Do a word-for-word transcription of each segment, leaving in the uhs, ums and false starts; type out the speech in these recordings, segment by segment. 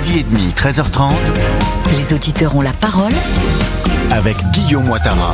Midi et demi, treize heures trente. Les auditeurs ont la parole avec Guillaume Ouattara.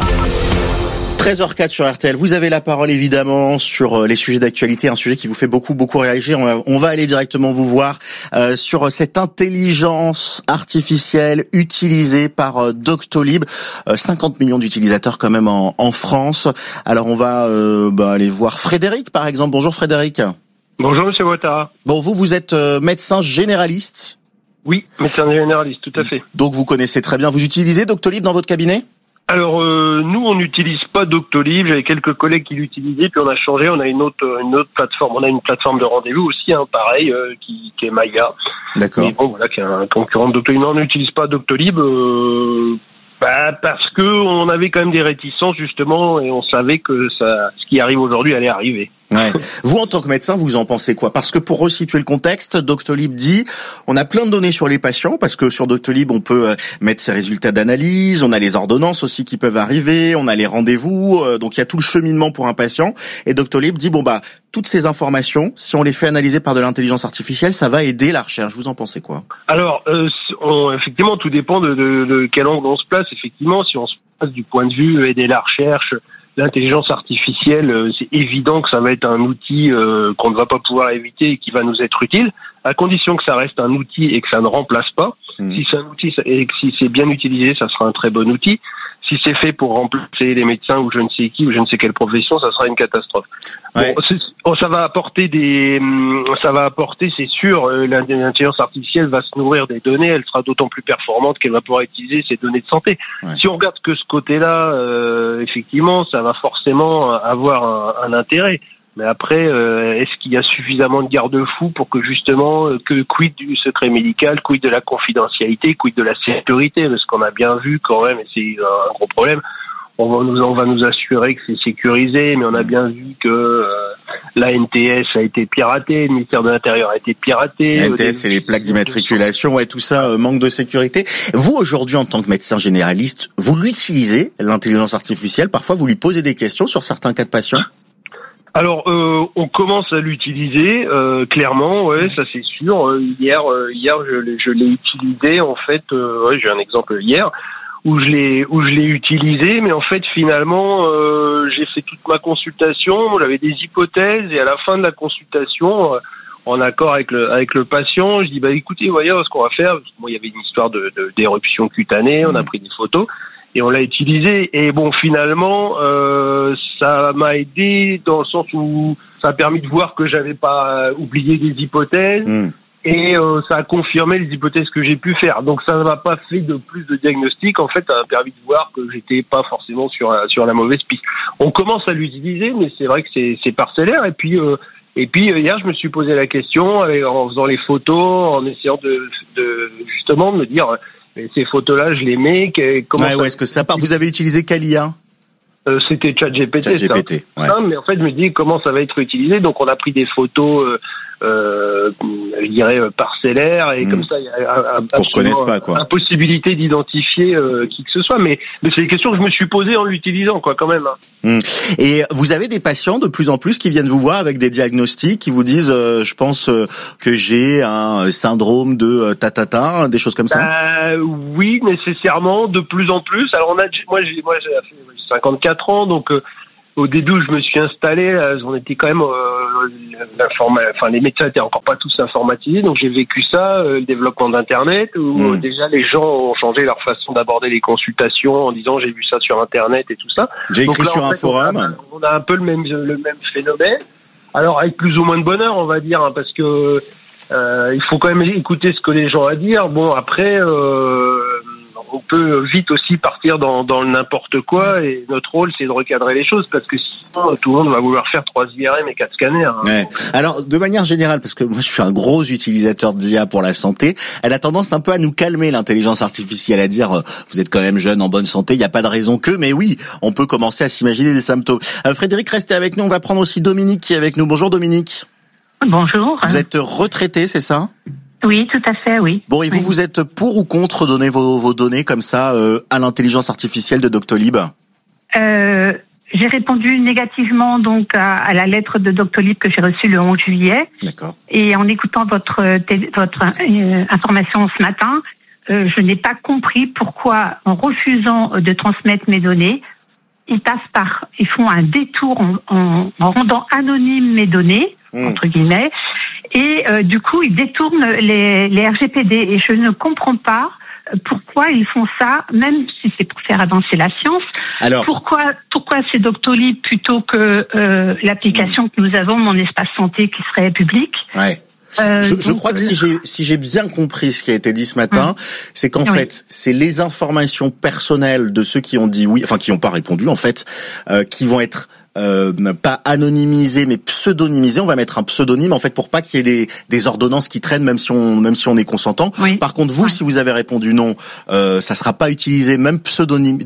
treize heures quatre sur R T L. Vous avez la parole évidemment sur les sujets d'actualité, un sujet qui vous fait beaucoup beaucoup réagir. On va aller directement vous voir euh, sur cette intelligence artificielle utilisée par euh, Doctolib. Euh, cinquante millions d'utilisateurs quand même en, en France. Alors on va euh, bah, aller voir Frédéric par exemple. Bonjour Frédéric. Bonjour Monsieur Ouattara. Bon, vous vous êtes euh, médecin généraliste. Oui, médecin généraliste, tout à fait. Donc vous connaissez très bien. Vous utilisez Doctolib dans votre cabinet ? Alors euh, nous on n'utilise pas Doctolib, j'avais quelques collègues qui l'utilisaient, puis on a changé, on a une autre une autre plateforme, on a une plateforme de rendez-vous aussi, hein, pareil, euh, qui, qui est Maya. D'accord. Mais bon voilà, qui est un concurrent de Doctolib. Non, on n'utilise pas Doctolib euh, bah, parce que on avait quand même des réticences justement, et on savait que ça, ce qui arrive aujourd'hui allait arriver. Ouais. Vous, en tant que médecin, vous en pensez quoi ? Parce que pour resituer le contexte, Doctolib dit, on a plein de données sur les patients, parce que sur Doctolib, on peut mettre ses résultats d'analyse, on a les ordonnances aussi qui peuvent arriver, on a les rendez-vous, euh, donc il y a tout le cheminement pour un patient. Et Doctolib dit, bon bah, toutes ces informations, si on les fait analyser par de l'intelligence artificielle, ça va aider la recherche. Vous en pensez quoi ? Alors, euh, on, effectivement, tout dépend de, de, de quel angle on se place. Effectivement, si on se place du point de vue aider la recherche, l'intelligence artificielle, c'est évident que ça va être un outil euh, qu'on ne va pas pouvoir éviter et qui va nous être utile, à condition que ça reste un outil et que ça ne remplace pas. Mmh. Si c'est un outil et que si c'est bien utilisé, ça sera un très bon outil. Si c'est fait pour remplacer les médecins ou je ne sais qui ou je ne sais quelle profession, ça sera une catastrophe. Ouais. Bon, ça va apporter des, ça va apporter, c'est sûr, l'intelligence artificielle va se nourrir des données, elle sera d'autant plus performante qu'elle va pouvoir utiliser ces données de santé. Ouais. Si on regarde que ce côté-là, euh, effectivement, ça va forcément avoir un, un intérêt. Mais après, euh, est-ce qu'il y a suffisamment de garde-fous pour que justement, euh, que quid du secret médical, quid de la confidentialité, quid de la sécurité, parce qu'on a bien vu quand même, et c'est un gros problème, on va nous, on va nous assurer que c'est sécurisé, mais on a bien vu que euh, la N T S a été piratée, le ministère de l'Intérieur a été piraté. La N T S, c'est les plaques d'immatriculation, ouais, tout ça, euh, manque de sécurité. Vous, aujourd'hui, en tant que médecin généraliste, vous l'utilisez, l'intelligence artificielle, parfois vous lui posez des questions sur certains cas de patients ? Alors, euh, on commence à l'utiliser, euh, clairement, ouais, ça c'est sûr. Euh, hier, euh, hier, je l'ai, je l'ai utilisé, en fait, euh, ouais, j'ai un exemple hier où je l'ai, où je l'ai utilisé, mais en fait, finalement, euh, j'ai fait toute ma consultation, j'avais des hypothèses, et à la fin de la consultation, euh, en accord avec le, avec le patient, je dis, bah écoutez, voyez ce qu'on va faire. Parce que, bon, il y avait une histoire de, de d'éruption cutanée, on a pris des photos. Et on l'a utilisé, et bon, finalement, euh, ça m'a aidé dans le sens où ça a permis de voir que j'avais pas oublié des hypothèses, mmh. et euh, ça a confirmé les hypothèses que j'ai pu faire. Donc ça ne m'a pas fait de plus de diagnostic, en fait, ça m'a permis de voir que j'étais pas forcément sur sur la mauvaise piste. On commence à l'utiliser, mais c'est vrai que c'est, c'est parcellaire, et puis... Euh, Et puis hier, je me suis posé la question en faisant les photos, en essayant de, de justement de me dire, mais ces photos-là, je les mets. Comment ouais, ça... ouais, est-ce que ça part ? Vous avez utilisé quelle I A ? euh, C'était ChatGPT. ChatGPT. Ouais. Non, mais en fait, je me dis comment ça va être utilisé. Donc, on a pris des photos, euh, euh, je dirais parcellaires, et mmh. comme ça, il y a absolument pas, quoi. Impossibilité d'identifier euh, qui que ce soit. Mais, mais c'est des questions que je me suis posées en l'utilisant, quoi, quand même. Hein. Mmh. Et vous avez des patients de plus en plus qui viennent vous voir avec des diagnostics, qui vous disent, euh, je pense euh, que j'ai un syndrome de euh, tatata, des choses comme ça. Euh, oui, nécessairement, de plus en plus. Alors, on a, moi, j'ai, moi, j'ai cinquante-quatre ans, donc. Euh, Au début où je me suis installé, on était quand même, euh, enfin les médecins étaient encore pas tous informatisés, donc j'ai vécu ça, euh, le développement d'Internet, où mmh. déjà les gens ont changé leur façon d'aborder les consultations en disant j'ai vu ça sur Internet et tout ça. J'ai donc écrit là, sur en un fait, forum. On a, on a un peu le même le même phénomène. Alors avec plus ou moins de bonheur, on va dire, hein, parce que euh, il faut quand même écouter ce que les gens ont à dire. Bon après. Euh, On peut vite aussi partir dans, dans le n'importe quoi, et notre rôle c'est de recadrer les choses, parce que sinon tout le monde va vouloir faire trois I R M et quatre scanners. Hein. Ouais. Alors de manière générale, parce que moi je suis un gros utilisateur d'I A pour la santé, elle a tendance un peu à nous calmer, l'intelligence artificielle, à dire vous êtes quand même jeune, en bonne santé, il n'y a pas de raison que, mais oui, on peut commencer à s'imaginer des symptômes. Euh, Frédéric, restez avec nous, on va prendre aussi Dominique qui est avec nous. Bonjour Dominique. Bonjour. Vous êtes retraité, c'est ça ? Oui, tout à fait, oui. Bon, et vous, oui. vous êtes pour ou contre donner vos, vos données comme ça euh, à l'intelligence artificielle de Doctolib ? euh, j'ai répondu négativement donc à, à la lettre de Doctolib que j'ai reçue le onze juillet. D'accord. Et en écoutant votre votre euh, information ce matin, euh, je n'ai pas compris pourquoi, en refusant de transmettre mes données, ils passent par, ils font un détour en, en, en rendant anonymes mes données, mmh. entre guillemets, et euh, du coup ils détournent les, les R G P D. Et je ne comprends pas pourquoi ils font ça, même si c'est pour faire avancer la science. Alors, pourquoi, pourquoi c'est Doctolib plutôt que euh, l'application mmh. que nous avons, Mon Espace Santé, qui serait public? Ouais. Euh, je, je donc, crois que si j'ai si j'ai bien compris ce qui a été dit ce matin, mmh. c'est qu'en oui. fait, c'est les informations personnelles de ceux qui ont dit oui, enfin qui n'ont pas répondu en fait, euh, qui vont être Euh, pas anonymisé mais pseudonymisé. On va mettre un pseudonyme en fait pour pas qu'il y ait des, des ordonnances qui traînent même si on même si on est consentant. Oui. Par contre vous ouais. si vous avez répondu non, euh, ça sera pas utilisé, même pseudonyme,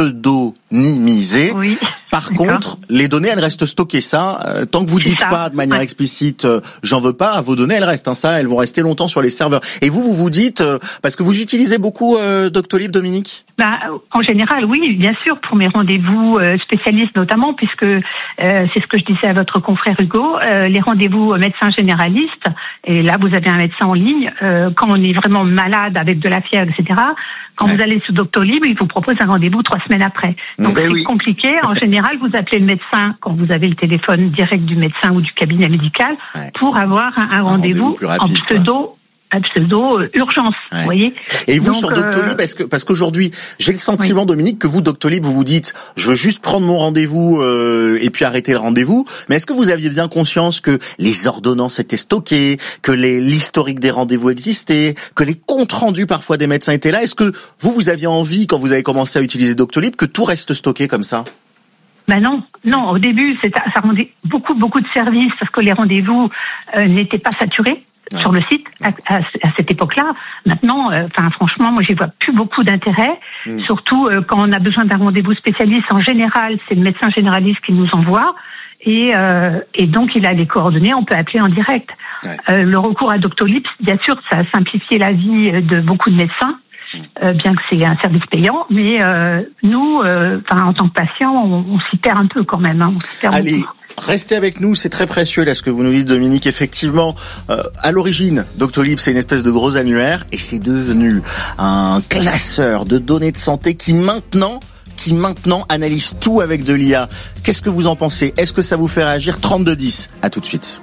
pseudonymisé. Oui. Par D'accord. contre, les données elles restent stockées. Ça, euh, tant que vous dites pas de manière ouais. explicite, euh, j'en veux pas, vos données elles restent. Hein, ça, elles vont rester longtemps sur les serveurs. Et vous vous vous dites euh, parce que vous utilisez beaucoup euh, Doctolib, Dominique? Bah, en général, oui, bien sûr, pour mes rendez-vous euh, spécialistes notamment, puisque euh, c'est ce que je disais à votre confrère Hugo, euh, les rendez-vous médecins généralistes, et là vous avez un médecin en ligne, euh, quand on est vraiment malade avec de la fièvre, et cetera, quand ouais. vous allez sur Doctolib, il vous propose un rendez-vous trois semaines après. Donc ben c'est oui. compliqué. En général, vous appelez le médecin quand vous avez le téléphone direct du médecin ou du cabinet médical ouais. pour avoir un, un rendez-vous, rendez-vous rapide, en pseudo. Quoi. pseudo urgence, ouais. vous voyez. Et vous Donc, sur Doctolib, euh... parce que parce qu'aujourd'hui, j'ai le sentiment, oui. Dominique, que vous Doctolib, vous vous dites, je veux juste prendre mon rendez-vous euh, et puis arrêter le rendez-vous. Mais est-ce que vous aviez bien conscience que les ordonnances étaient stockées, que les l'historique des rendez-vous existait, que les comptes rendus parfois des médecins étaient là? Est-ce que vous vous aviez envie, quand vous avez commencé à utiliser Doctolib, que tout reste stocké comme ça? Ben non, non. Au début, c'est, ça rendait beaucoup beaucoup de services parce que les rendez-vous euh, n'étaient pas saturés. Ouais. Sur le site à, à, à cette époque-là. Maintenant, enfin euh, franchement, moi j'y vois plus beaucoup d'intérêt. Mmh. Surtout euh, quand on a besoin d'un rendez-vous spécialiste. En général, c'est le médecin généraliste qui nous envoie et euh, et donc il a les coordonnées. On peut appeler en direct. Ouais. Euh, le recours à Doctolib, bien sûr, ça a simplifié la vie de beaucoup de médecins. Mmh. Euh, bien que c'est un service payant, mais euh, nous, enfin euh, en tant que patients, on, on s'y perd un peu quand même. Hein, on s'y perd Allez. beaucoup. Restez avec nous, c'est très précieux là ce que vous nous dites, Dominique. Effectivement, euh, à l'origine, Doctolib c'est une espèce de gros annuaire et c'est devenu un classeur de données de santé qui maintenant, qui maintenant analyse tout avec de l'I A. Qu'est-ce que vous en pensez? Est-ce que ça vous fait réagir? Trente-deux dix. À tout de suite.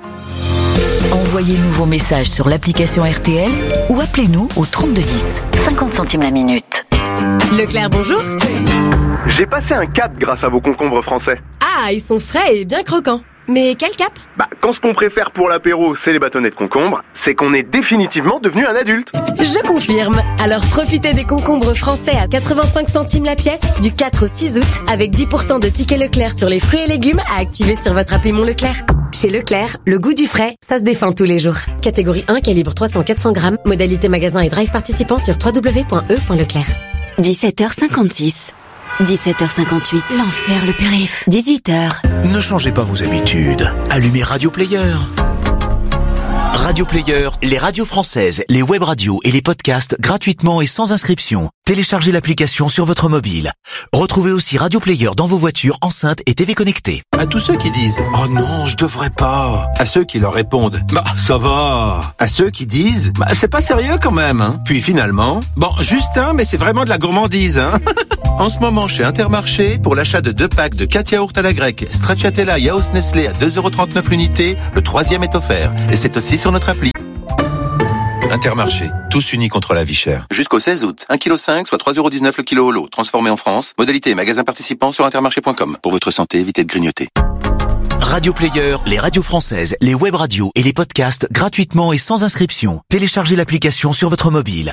Envoyez-nous vos messages sur l'application R T L ou appelez-nous au trente-deux dix. cinquante centimes la minute. Leclerc, bonjour. J'ai passé un cap grâce à vos concombres français. Ah, ils sont frais et bien croquants. Mais quel cap? Bah, quand ce qu'on préfère pour l'apéro, c'est les bâtonnets de concombre, c'est qu'on est définitivement devenu un adulte. Je confirme. Alors profitez des concombres français à quatre-vingt-cinq centimes la pièce du quatre au six août avec dix pour cent de tickets Leclerc sur les fruits et légumes à activer sur votre appli Mon Leclerc. Chez Leclerc, le goût du frais, ça se défend tous les jours. Catégorie un, calibre trois cents à quatre cents grammes, modalité magasin et drive participant sur w w w point e point leclerc. dix-sept heures cinquante-six. dix-sept heures cinquante-huit. L'enfer, le périph. dix-huit heures. Ne changez pas vos habitudes. Allumez Radio Player. Radio Player, les radios françaises, les web radios et les podcasts gratuitement et sans inscription. Téléchargez l'application sur votre mobile. Retrouvez aussi Radio Player dans vos voitures, enceintes et T V connectées. À tous ceux qui disent « Oh non, je devrais pas ». À ceux qui leur répondent « Bah, ça va ». À ceux qui disent « Bah, c'est pas sérieux quand même, hein ». Puis finalement « Bon, juste un, mais c'est vraiment de la gourmandise, hein ». En ce moment, chez Intermarché, pour l'achat de deux packs de quatre yaourts à la grecque, Stracciatella Yaourt Nestlé à deux euros trente-neuf l'unité, le troisième est offert. Et c'est aussi sur notre appli. Intermarché, tous unis contre la vie chère. Jusqu'au seize août, un virgule cinq kilos, soit trois euros dix-neuf le kilo au lot, transformé en France. Modalité et magasin participant sur intermarché point com. Pour votre santé, évitez de grignoter. Radio Player, les radios françaises, les web radios et les podcasts gratuitement et sans inscription. Téléchargez l'application sur votre mobile.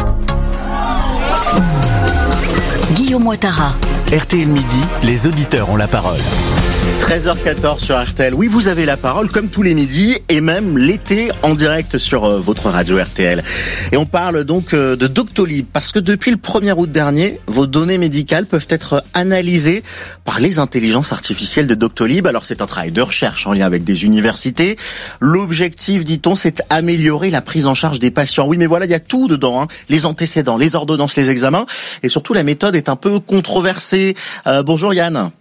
Guillaume Ouattara. R T L Midi, les auditeurs ont la parole. treize heures quatorze sur R T L. Oui, vous avez la parole comme tous les midis et même l'été en direct sur euh, votre radio R T L. Et on parle donc euh, de Doctolib parce que depuis le premier août dernier, vos données médicales peuvent être analysées par les intelligences artificielles de Doctolib. Alors c'est un travail de recherche en lien avec des universités. L'objectif, dit-on, c'est améliorer la prise en charge des patients. Oui, mais voilà, il y a tout dedans, hein. Les antécédents, les ordonnances, les examens et surtout la méthode est un peu controversée. Euh, bonjour Yann.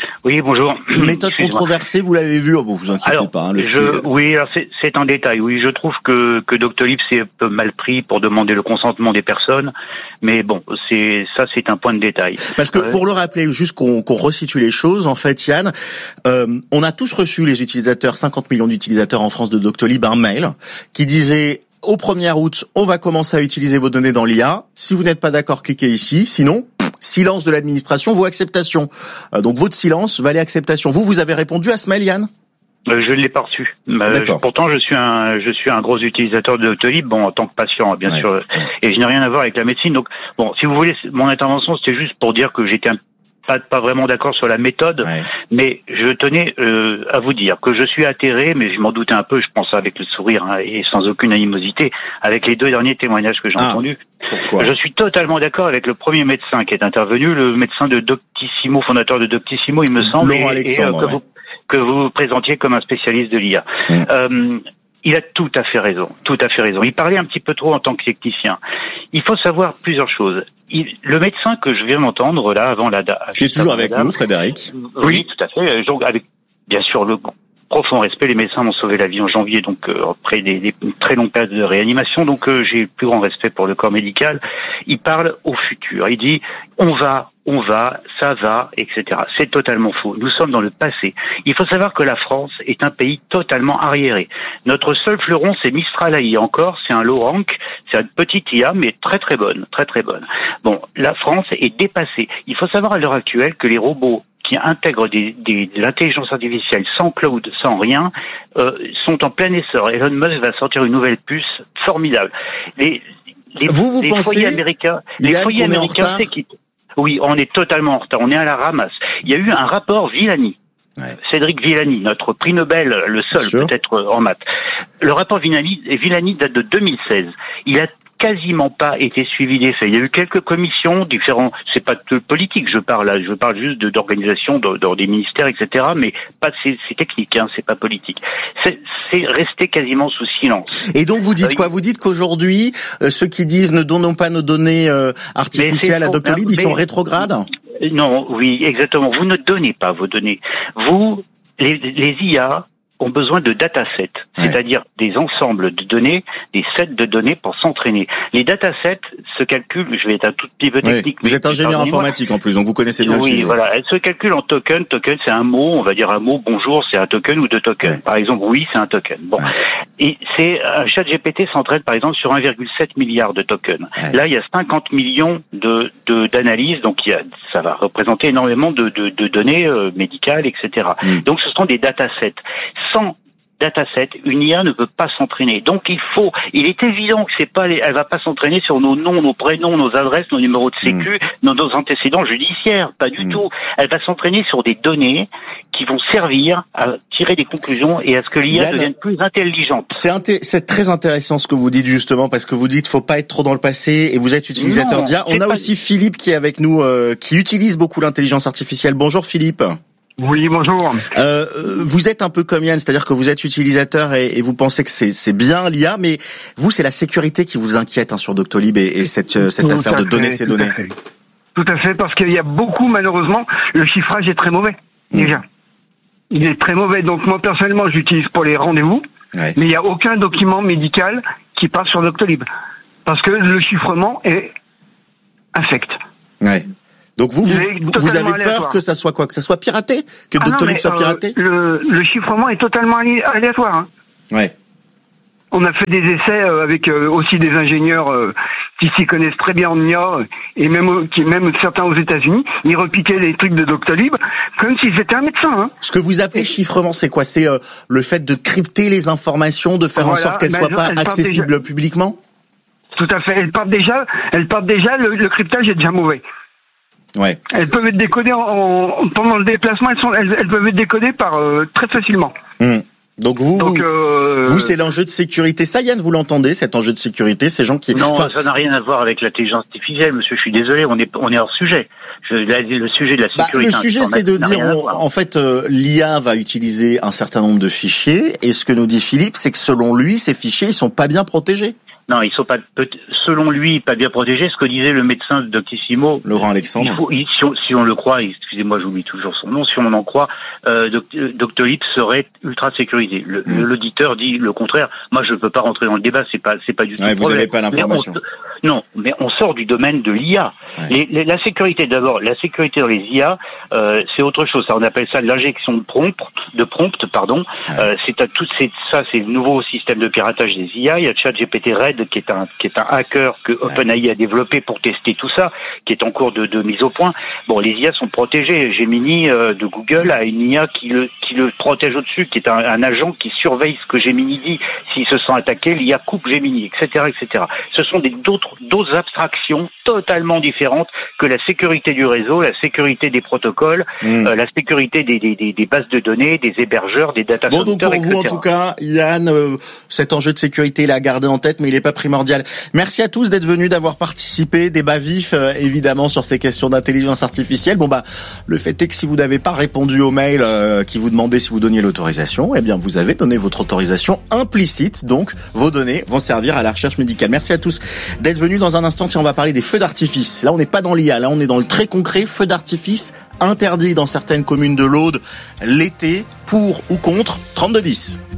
Oui, bonjour. Méthode controversée, vous l'avez vu, oh, bon, vous inquiétez alors, pas. Hein, le je, petit... oui, alors c'est, c'est un détail. Oui, je trouve que, que Doctolib s'est un peu mal pris pour demander le consentement des personnes, mais bon, c'est ça, c'est un point de détail. Parce que euh, pour le rappeler, juste qu'on, qu'on resitue les choses, en fait, Yann, euh, on a tous reçu, les utilisateurs, cinquante millions d'utilisateurs en France de Doctolib, un mail qui disait au premier août, on va commencer à utiliser vos données dans l'I A. Si vous n'êtes pas d'accord, cliquez ici. Sinon, silence de l'administration, vos acceptations. Euh, donc votre silence valait acceptation. Vous, vous avez répondu à ce mail, Yann ? euh, Je ne l'ai pas reçu. Euh, je, pourtant, je suis un, je suis un gros utilisateur de Doctolib, bon, en tant que patient, bien ouais. sûr, et je n'ai rien à voir avec la médecine. Donc, bon, si vous voulez, mon intervention, c'était juste pour dire que j'étais un Pas, pas vraiment d'accord sur la méthode, ouais. mais je tenais euh, à vous dire que je suis atterré, mais je m'en doutais un peu, je pense avec le sourire hein, et sans aucune animosité, avec les deux derniers témoignages que j'ai ah, entendus. Pourquoi ? Je suis totalement d'accord avec le premier médecin qui est intervenu, le médecin de Doctissimo, fondateur de Doctissimo, il me semble, Laurent et, Alexandre, et euh, que, ouais. vous, que vous présentiez comme un spécialiste de l'I A. Mmh. Euh, Il a tout à fait raison, tout à fait raison. Il parlait un petit peu trop en tant que technicien. Il faut savoir plusieurs choses. Il, le médecin que je viens d'entendre là avant la date, qui est toujours avec dame, nous, Frédéric. Oui, oui, tout à fait. Donc, avec bien sûr le profond respect, les médecins m'ont sauvé la vie en janvier, donc euh, après des, des très longues périodes de réanimation. Donc euh, j'ai le plus grand respect pour le corps médical. Il parle au futur. Il dit on va. On va, ça va, et cetera. C'est totalement faux. Nous sommes dans le passé. Il faut savoir que la France est un pays totalement arriéré. Notre seul fleuron, c'est Mistral A I. Encore, c'est un low rank, c'est une petite I A, mais très très bonne, très très bonne. Bon, la France est dépassée. Il faut savoir à l'heure actuelle que les robots qui intègrent des, des, de l'intelligence artificielle sans cloud, sans rien, euh, sont en plein essor. Elon Musk va sortir une nouvelle puce formidable. Les, les, vous, vous les pensez, foyers américains, les foyers américains, c'est qui... Oui, on est totalement en retard, on est à la ramasse. Il y a eu un rapport Villani, ouais. Cédric Villani, notre prix Nobel, le seul peut-être en maths. Le rapport Villani, Villani date de deux mille seize. Il a quasiment pas été suivi des faits. Il y a eu quelques commissions différents. C'est pas de politique, je parle là. Je parle juste de, d'organisation dans, dans des ministères, et cetera. Mais pas c'est, c'est technique, hein. C'est pas politique. C'est, c'est resté quasiment sous silence. Et donc vous dites euh, quoi ? Vous dites qu'aujourd'hui, euh, ceux qui disent ne donnons pas nos données euh, artificielles à Doctolib, ils sont rétrogrades ? Non, oui, exactement. Vous ne donnez pas vos données. Vous, les, les I A ont besoin de datasets, ouais. c'est-à-dire des ensembles de données, des sets de données pour s'entraîner. Les datasets se calculent, je vais être un tout petit peu technique. Oui, vous êtes ingénieur informatique en plus, donc vous connaissez bien oui, le sujet. Oui, voilà, elles se calculent en token. Token, c'est un mot, on va dire un mot, bonjour, c'est un token ou deux tokens. Ouais. Par exemple, oui, c'est un token. Bon, ouais. Et c'est un ChatGPT s'entraîne par exemple sur un virgule sept milliard de tokens. Ouais. Là, il y a cinquante millions de, de d'analyses, donc il y a, ça va représenter énormément de, de, de données euh, médicales, et cetera. Mm. Donc, ce sont des datasets. Sans dataset, une I A ne peut pas s'entraîner. Donc il faut, il est évident que c'est pas, les, elle va pas s'entraîner sur nos noms, nos prénoms, nos adresses, nos numéros de sécu, mmh. nos, nos antécédents judiciaires, pas du mmh. tout. Elle va s'entraîner sur des données qui vont servir à tirer des conclusions et à ce que l'I A Yann, devienne plus intelligente. C'est, inté- c'est très intéressant ce que vous dites justement parce que vous dites faut pas être trop dans le passé et vous êtes utilisateur d'I A. On a pas... aussi Philippe qui est avec nous, euh, qui utilise beaucoup l'intelligence artificielle. Bonjour Philippe. Oui, bonjour. Euh, vous êtes un peu comme Yann, c'est-à-dire que vous êtes utilisateur et, et vous pensez que c'est, c'est bien l'I A, mais vous, c'est la sécurité qui vous inquiète hein, sur Doctolib et, et cette, cette tout affaire de fait, donner ces données. À tout à fait, parce qu'il y a beaucoup, malheureusement, le chiffrage est très mauvais, mmh. déjà. Il est très mauvais, donc moi, personnellement, j'utilise pour les rendez-vous, ouais. mais il n'y a aucun document médical qui part sur Doctolib. Parce que le chiffrement est infect. Ouais. Donc vous, vous, vous avez peur aléatoire. que ça soit quoi ? Que ça soit piraté ? Que ah Doctolib soit piraté ? euh, le, le chiffrement est totalement aléatoire. Hein. Ouais. On a fait des essais avec euh, aussi des ingénieurs euh, qui s'y connaissent très bien en I A et même qui même certains aux États-Unis, ils repiquaient les trucs de Doctolib comme si c'était un médecin. Hein. Ce que vous appelez chiffrement, c'est quoi ? C'est euh, le fait de crypter les informations, de faire voilà, en sorte qu'elles ne soient pas accessibles déjà... publiquement ? Tout à fait. Elles partent déjà. Elles partent déjà. Le, le cryptage est déjà mauvais. Ouais. Elles peuvent être décodées en, en, pendant le déplacement. Elles sont, elles, elles peuvent être décodées par euh, très facilement. Mmh. Donc vous, Donc, vous, euh... vous, c'est l'enjeu de sécurité. Ça, Yann, vous l'entendez, cet enjeu de sécurité, ces gens qui. Non, enfin... ça n'a rien à voir avec l'intelligence artificielle, monsieur. Je suis désolé, on est, on est hors sujet. Je, le sujet de la sécurité. Bah, le sujet, c'est de dire, on, en fait, euh, l'I A va utiliser un certain nombre de fichiers, et ce que nous dit Philippe, c'est que selon lui, ces fichiers, ils sont pas bien protégés. Non, ils sont pas, selon lui, pas bien protégés. Ce que disait le médecin de Doctissimo, Laurent Alexandre. Il faut, il, si, on, si on le croit, excusez-moi, j'oublie toujours son nom. Si on en croit, euh, Doctolib serait ultra sécurisé. Le, mmh. L'auditeur dit le contraire. Moi, je ne peux pas rentrer dans le débat. C'est pas, c'est pas du tout. Ouais, le vous problème. n'avez pas l'information. Mais on, non, mais on sort du domaine de l'I A. Ouais. Les, les, la sécurité, d'abord, la sécurité dans les I A, euh, c'est autre chose. Ça, on appelle ça l'injection de prompt, de prompt, pardon. Ouais. Euh, c'est à tout, c'est ça, c'est le nouveau système de piratage des I A. Il y a ChatGPT Red qui est un, qui est un hacker que OpenAI a développé pour tester tout ça, qui est en cours de, de mise au point. Bon, les I A sont protégés. Gemini euh, de Google a une I A qui le, qui le protège au-dessus, qui est un, un agent qui surveille ce que Gemini dit. S'il se sent attaqué, l'I A coupe Gemini, et cetera, et cetera. Ce sont des, d'autres, d'autres abstractions totalement différentes que la sécurité du réseau, la sécurité des protocoles, mmh. euh, la sécurité des, des, des, des bases de données, des hébergeurs, des data centers, bon, donc pour et cetera. Vous, en tout cas, Yann, euh, cet enjeu de sécurité, il est à garder en tête, mais il n'est pas primordial. Merci à tous d'être venus, d'avoir participé. Débat vif, euh, évidemment, sur ces questions d'intelligence artificielle. Bon, bah, le fait est que si vous n'avez pas répondu au mail euh, qui vous demandait si vous donniez l'autorisation, eh bien, vous avez donné votre autorisation implicite. Donc, vos données vont servir à la recherche médicale. Merci à tous d'être venus. Dans un instant, tiens, on va parler des feux d'artifice. Là, on n'est pas dans l'I A. Là, on est dans le très concret. Feux d'artifice interdits dans certaines communes de l'Aude l'été, pour ou contre trente-deux dix.